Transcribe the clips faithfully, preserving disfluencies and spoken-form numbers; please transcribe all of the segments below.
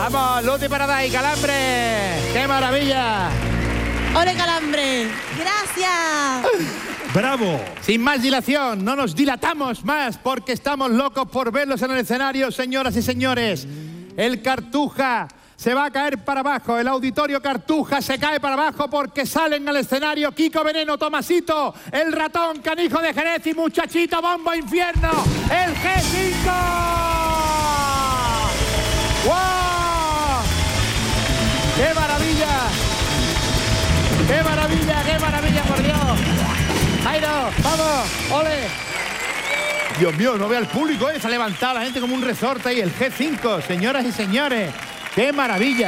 Vamos, Luti Paradise, Calambre. ¡Qué maravilla! ¡Ole, Calambre! ¡Gracias! ¡Bravo! Sin más dilación, no nos dilatamos más porque estamos locos por verlos en el escenario, señoras y señores. El Cartuja se va a caer para abajo, el auditorio Cartuja se cae para abajo porque salen al escenario Kiko Veneno, Tomasito, el Ratón, Canijo de Jerez y Muchachito Bombo Infierno, el G cinco. ¡Wow! ¡Qué maravilla! ¡Qué maravilla, qué maravilla, por Dios! ¡Jairo, vamos! ¡Ole! Dios mío, no ve al público, ¿eh? Se ha levantado la gente como un resorte ahí, el G cinco, señoras y señores. ¡Qué maravilla!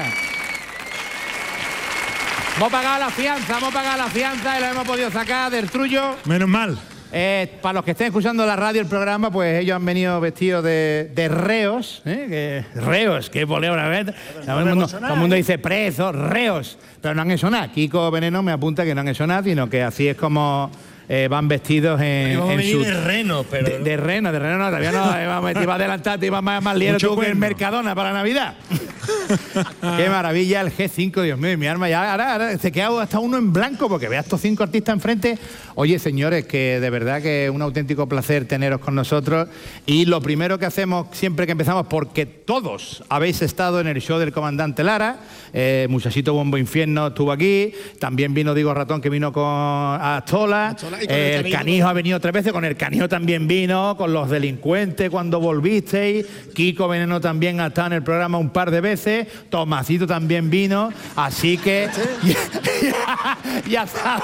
Hemos pagado la fianza, hemos pagado la fianza y la hemos podido sacar del trullo. Menos mal. Eh, para los que estén escuchando la radio, el programa, pues ellos han venido vestidos de, de reos. ¿eh? Que, reos, qué boleo una vez. Todo el mundo, todo el mundo dice presos, reos, pero no han hecho nada. Kiko Veneno me apunta que no han hecho nada, sino que así es como eh, van vestidos en, en su... de reno, pero... De, de reno, de reno no, todavía no, te iba a adelantar, te iba más, más liero tú que el Mercadona para Navidad. Qué maravilla el G cinco, Dios mío, mi alma. Ya ahora, ahora se queda hasta uno en blanco porque ve a estos cinco artistas enfrente. Oye, señores, que de verdad que es un auténtico placer teneros con nosotros. Y lo primero que hacemos siempre que empezamos, porque todos habéis estado en el show del Comandante Lara, eh, Muchachito Bombo Infierno estuvo aquí, también vino Diego Ratón, que vino con Astola, Astola y con eh, el, el Canijo ha venido tres veces, con el Canijo también vino, con Los Delincuentes cuando volvisteis, Kiko Veneno también ha estado en el programa un par de veces, Tomasito también vino, así que ya, ya está.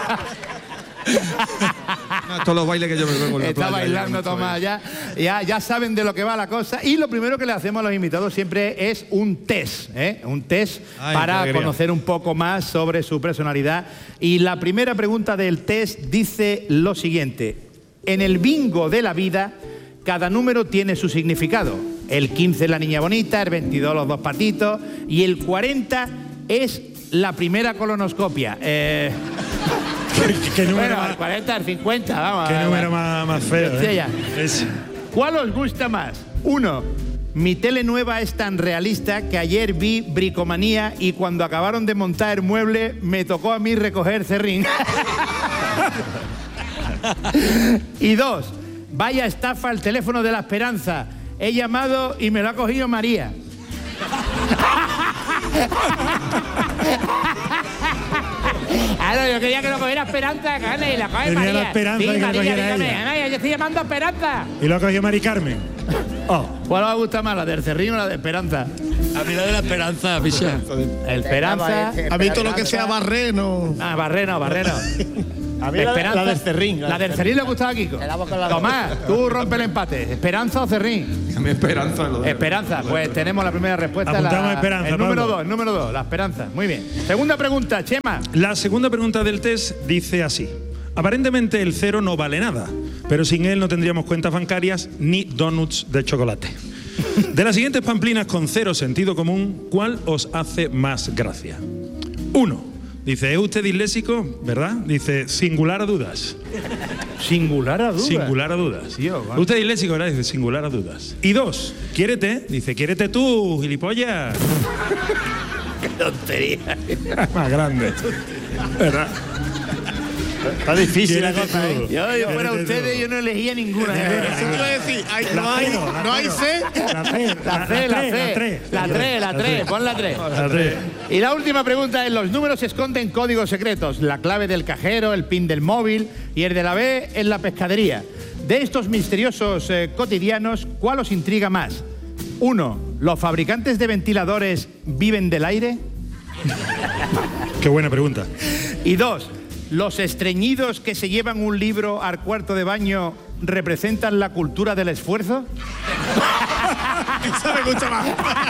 No, todos los bailes que yo me vengo en la Está playa, bailando ya, Tomás, ya, ya, ya saben de lo que va la cosa. Y lo primero que le hacemos a los invitados siempre es un test, ¿eh? Un test Ay, para conocer un poco más sobre su personalidad. Y la primera pregunta del test dice lo siguiente: en el bingo de la vida, cada número tiene su significado. El quince es la niña bonita, el veintidós los dos patitos y el cuarenta es la primera colonoscopia. Eh... ¿Qué, qué número bueno, más, el cuarenta, el cincuenta, vamos. ¿Qué a ver, número más, más feo? ¿eh? Es... ¿Cuál os gusta más? Uno, mi tele nueva es tan realista que ayer vi Bricomanía y cuando acabaron de montar el mueble me tocó a mí recoger Cerrín. Y dos, vaya estafa el teléfono de la Esperanza. He llamado y me lo ha cogido María. Claro, yo quería que lo cogiera Esperanza, y la coge Tenía María. la Esperanza sí, que María, cogiera dígame, ella. Ana, yo estoy llamando a Esperanza. Y lo ha cogido Mari Carmen. Oh. ¿Cuál os gusta más, la del Cerrín o la de Esperanza? A mí la de la Esperanza, picha. El Esperanza. A mí todo lo que sea barreno. Ah, Barreno, Barreno. A mí la, la del Cerrín. La, la del Cerrín le gustaba a Kiko. Tomás, tú rompe el empate. ¿Esperanza o Cerrín? A mí Esperanza. Lo de Esperanza, pues tenemos la primera respuesta. Apuntamos la, Esperanza, el número Pablo. dos, el número dos, la Esperanza. Muy bien. Segunda pregunta, Chema. La segunda pregunta del test dice así: aparentemente el cero no vale nada, pero sin él no tendríamos cuentas bancarias ni donuts de chocolate. De las siguientes pamplinas con cero sentido común, ¿cuál os hace más gracia? Uno. Dice, ¿es usted disléxico? ¿Verdad? Dice, singular a dudas. Singular a dudas. Singular a dudas. Tío, vale. Usted es disléxico, ¿verdad? Dice, singular a dudas. Y dos, ¿quiérete? Dice, ¿quiérete tú, gilipollas? Qué tontería. Más grande. ¿Verdad? Está difícil la Quiérete cosa, tú. ¿eh? Yo, yo fuera Quiérete ustedes, tú. yo no elegía ninguna. Eso quiere decir, hay- no hay, no hay C. La tres, La C, la C. La tres, la tres. Pon la tres. La tres. Y la última pregunta es, los números esconden códigos secretos. La clave del cajero, el pin del móvil y el de la B en la pescadería. De estos misteriosos eh, cotidianos, ¿cuál os intriga más? Uno, ¿los fabricantes de ventiladores viven del aire? Qué buena pregunta. Y dos, ¿los estreñidos que se llevan un libro al cuarto de baño representan la cultura del esfuerzo? Eso me gusta más.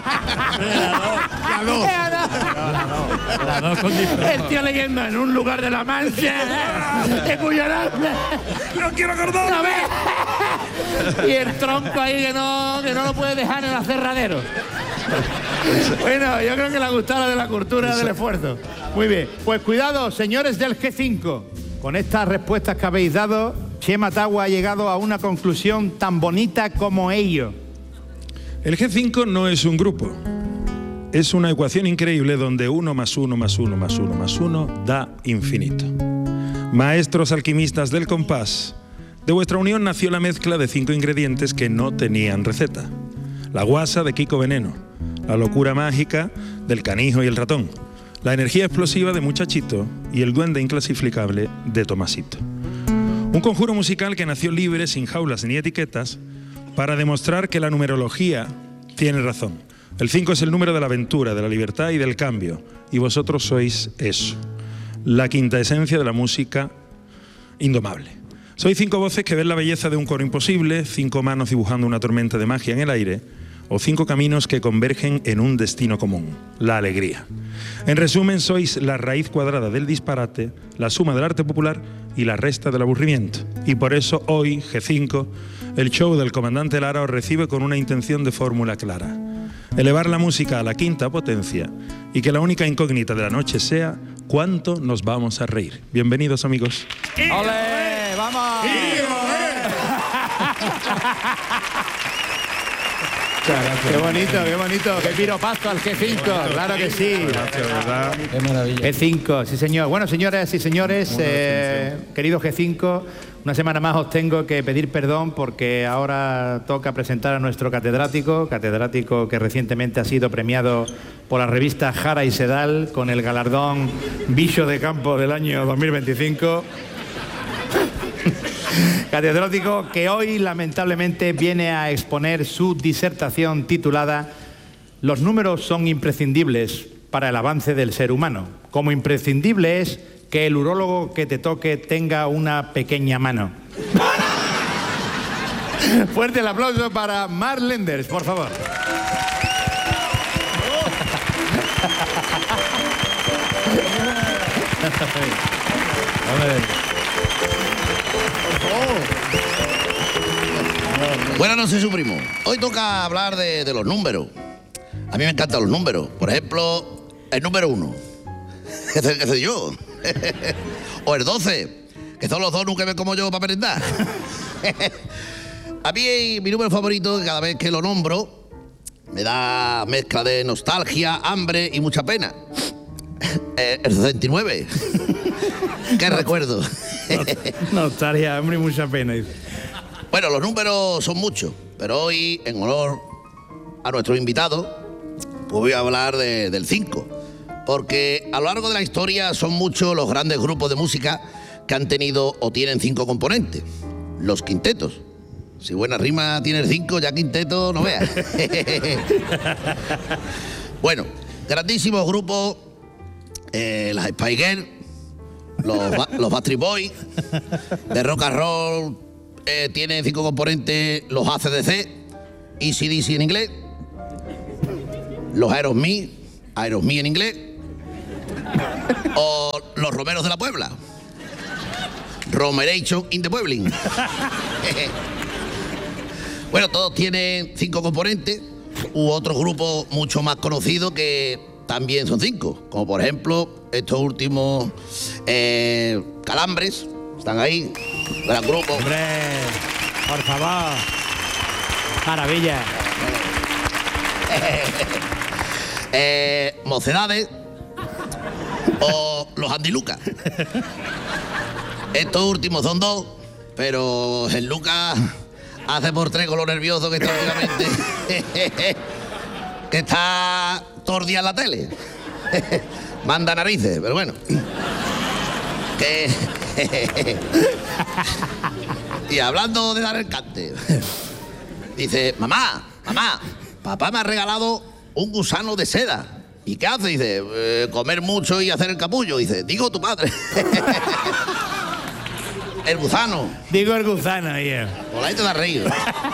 La dos. La dos con diferencia. El tío leyendo en un lugar de la Mancha, de cuyo nombre ¡No quiero acordar! no ve. Y el tronco ahí que no, que no lo puede dejar en el aserradero. Bueno, yo creo que le ha gustado la de la cultura del esfuerzo. Muy bien. Pues cuidado, señores del G cinco. Con estas respuestas que habéis dado, Chema Tagua ha llegado a una conclusión tan bonita como ello. El G cinco no es un grupo. es una ecuación increíble donde uno más uno más uno más uno más uno da infinito. Maestros alquimistas del compás, de vuestra unión nació la mezcla de cinco ingredientes que no tenían receta. La guasa de Kiko Veneno, la locura mágica del Canijo y el Ratón, la energía explosiva de Muchachito y el duende inclasificable de Tomasito. Un conjuro musical que nació libre, sin jaulas ni etiquetas, para demostrar que la numerología tiene razón. El cinco es el número de la aventura, de la libertad y del cambio, y vosotros sois eso, la quinta esencia de la música indomable. Sois cinco voces que ven la belleza de un coro imposible, cinco manos dibujando una tormenta de magia en el aire, o cinco caminos que convergen en un destino común, la alegría. En resumen, sois la raíz cuadrada del disparate, la suma del arte popular y la resta del aburrimiento. Y por eso hoy, G cinco, el show del comandante Lara os recibe con una intención de fórmula clara: elevar la música a la quinta potencia y que la única incógnita de la noche sea cuánto nos vamos a reír. Bienvenidos, amigos. ¡Ole! ¡Vamos! Qué bonito, qué bonito, qué piropazo al G cinco, claro que sí. Qué maravilla. G cinco, sí señor. Bueno, señoras y señores, eh, querido G cinco, una semana más os tengo que pedir perdón porque ahora toca presentar a nuestro catedrático, catedrático que recientemente ha sido premiado por la revista Jara y Sedal con el galardón Bicho de Campo del año dos mil veinticinco. Catedrático que hoy lamentablemente viene a exponer su disertación titulada "Los números son imprescindibles para el avance del ser humano. Como imprescindible es que el urólogo que te toque tenga una pequeña mano". Fuerte el aplauso para Mark Lenders, por favor. Buenas noches, su primo. Hoy toca hablar de, de los números. A mí me encantan los números. Por ejemplo, el número uno. Ese, ese yo. O el doce, que son los donuts que me como yo para merendar. A mí mi número favorito, cada vez que lo nombro, me da mezcla de nostalgia, hambre y mucha pena. El sesenta y nueve. Qué recuerdo. Nostalgia, hambre y mucha pena. Bueno, los números son muchos, pero hoy, en honor a nuestro invitado, pues voy a hablar de, del cinco. Porque a lo largo de la historia son muchos los grandes grupos de música que han tenido o tienen cinco componentes. Los quintetos. Si buena rima tiene el cinco, ya quinteto no veas. Bueno, grandísimos grupos, eh, las Spice Girls, los, los Backstreet Boys, de rock and roll. Eh, tiene cinco componentes: los A C D C, A C D C en inglés, los Aerosmith, Aerosmith en inglés, o los Romeros de la Puebla, Romeration in the Puebling. Bueno, todos tienen cinco componentes, u otros grupos mucho más conocidos que también son cinco, como por ejemplo estos últimos eh, Calambres, están ahí. Gran grupo. Hombre, por favor. Maravilla. eh, Mocedades o los Andy Lucas. Estos últimos son dos, pero el Lucas hace por tres con lo nervioso que está últimamente. Que está todo el día en la tele. Manda narices, pero bueno. Que... Y hablando de dar el cante, dice: mamá, mamá, papá me ha regalado un gusano de seda. ¿Y qué hace? Dice: eh, comer mucho y hacer el capullo. Dice: digo tu padre. El gusano. Digo el gusano, yeah. Por ahí te da reír.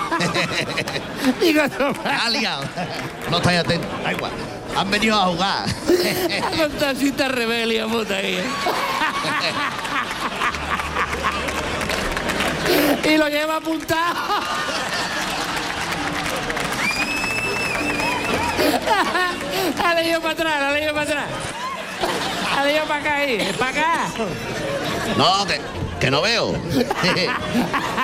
Digo tu padre. Ha liado. No estáis atentos. Da igual. Han venido a jugar. Fantasita rebellia, puta ahí. Y lo lleva apuntado. Ha leído para atrás, ha leído para atrás. Ha leído para acá ahí, para acá. No, que, que no veo.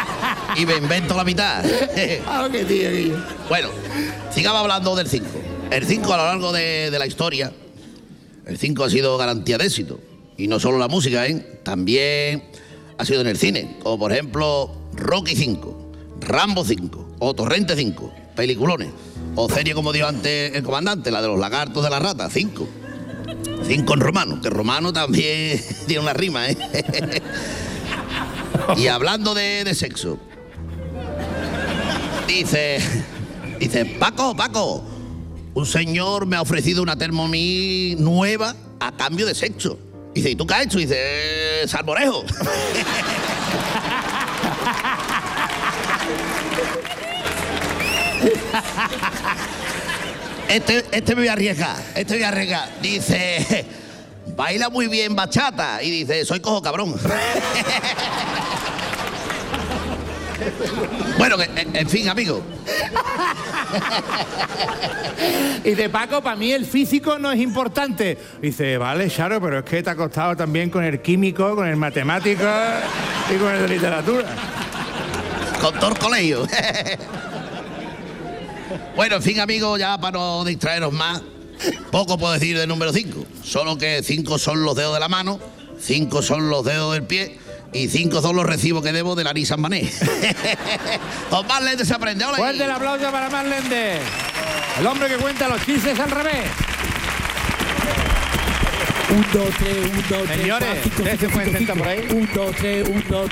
Y me invento la mitad. Ah, qué tío, tío. Bueno, sigamos hablando del cinco. El cinco a lo largo de, de la historia, el cinco ha sido garantía de éxito. Y no solo la música, ¿eh? También ha sido en el cine, como por ejemplo Rocky cinco, Rambo cinco o Torrente cinco, peliculones. O serie, como dijo antes el comandante, la de los lagartos de la rata, cinco. Cinco en romano, que romano también tiene una rima, ¿eh? Y hablando de, de sexo, dice, dice, Paco, Paco, un señor me ha ofrecido una Thermomix nueva a cambio de sexo. Dice, ¿y tú qué has hecho? Dice, salmorejo. Este, este me voy a arriesgar, este me voy a arriesgar. Dice, baila muy bien bachata. Y dice, soy cojo cabrón. Bueno, en, en fin, amigo. Y de Paco, para mí el físico no es importante. Dice, vale, Charo, pero es que te ha costado también con el químico, con el matemático y con el de literatura. Con todo el colegio. Bueno, en fin, amigos, ya para no distraeros más, poco puedo decir del número cinco. Solo que cinco son los dedos de la mano, cinco son los dedos del pie y cinco son los recibos que debo de la Nissan Mané. Con Mar Lende se aprende. ¡Hola! Fuerte el aplauso para Mar Lende, el hombre que cuenta los chistes al revés. Un, dos, tres, un, dos, tres. Señores, cuatro, cinco, ¿ustedes se cinco, pueden cinco, sentar por ahí? Un, dos, tres, un, dos,